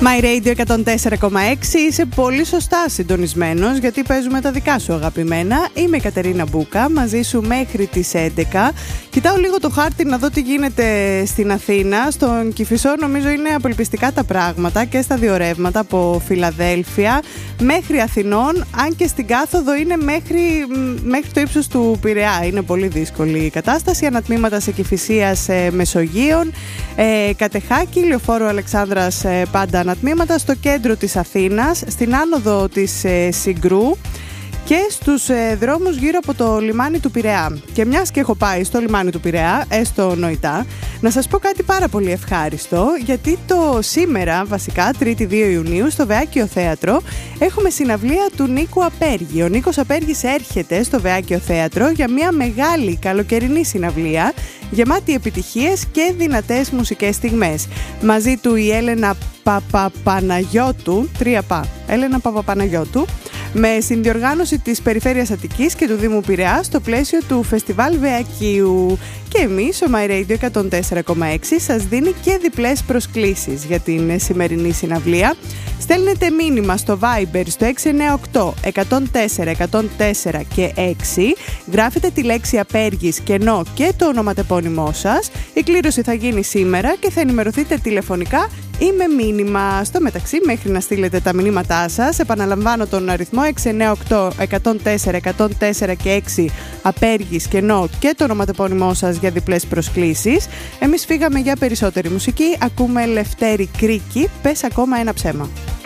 My Radio 104,6. Είσαι πολύ σωστά συντονισμένος, γιατί παίζουμε τα δικά σου αγαπημένα. Είμαι η Κατερίνα Μπούκα, μαζί σου μέχρι τις 11. Κοιτάω λίγο το χάρτη να δω τι γίνεται στην Αθήνα. Στον Κηφισό νομίζω είναι απελπιστικά τα πράγματα και στα δύο ρεύματα από Φιλαδέλφια μέχρι Αθηνών. Αν και στην κάθοδο είναι μέχρι το ύψος του Πειραιά. Είναι πολύ δύσκολη η κατάσταση. Ανατμήματα σε Κηφισίας Μεσογείων, Κατεχάκη, Λεωφόρο Αλεξάνδρας πάντα ανατμήματα, στο κέντρο της Αθήνας, στην άνοδο της Συγκρού και στους δρόμους γύρω από το λιμάνι του Πειραιά. Και μιας και έχω πάει στο λιμάνι του Πειραιά, έστω νοητά, να σας πω κάτι πάρα πολύ ευχάριστο, γιατί σήμερα, βασικά, 3η 2 Ιουνίου, στο Βεάκιο Θέατρο, έχουμε συναυλία του Νίκου Απέργη. Ο Νίκος Απέργης έρχεται στο Βεάκιο Θέατρο για μια μεγάλη καλοκαιρινή συναυλία, γεμάτη επιτυχίες και δυνατές μουσικές στιγμές. Μαζί του η Έλενα Παπαπαναγιώτου, 3 Έλενα Παπαπαναγιώτου, με συνδιοργάνωση της Περιφέρειας Αττικής και του Δήμου Πειραιά στο πλαίσιο του Φεστιβάλ Βεακίου. Και εμείς, ο My Radio 104,6, σας δίνει και διπλές προσκλήσεις για την σημερινή συναυλία. Στέλνετε μήνυμα στο Viber στο 698 104 104 και 6. Γράφετε τη λέξη Απέργης κενό και το ονοματεπώνυμό σας. Η κλήρωση θα γίνει σήμερα και θα ενημερωθείτε τηλεφωνικά ή με μήνυμα. Στο μεταξύ, μέχρι να στείλετε τα μηνύματά σας, επαναλαμβάνω τον αριθμό 698 104 104 και 6, Απέργης κενό και το ονοματεπώνυμό σας για διπλές προσκλήσεις. Εμείς φύγαμε για περισσότερη μουσική. Ακούμε Λευτέρη Κρίκη, πες ακόμα ένα ψέμα.